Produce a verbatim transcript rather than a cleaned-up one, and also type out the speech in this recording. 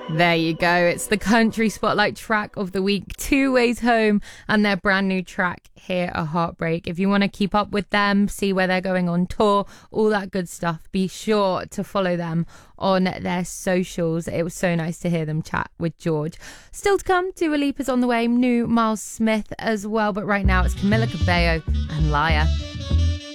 There you go. It's the country spotlight track of the week, Two Ways Home, and their brand new track, Here a Heartbreak. If you want to keep up with them, see where they're going on tour, all that good stuff, be sure to follow them on their socials. It was so nice to hear them chat with George. Still to come, Dua Lipa's on the way, new Miles Smith as well, but right now it's Camila Cabello and Liar.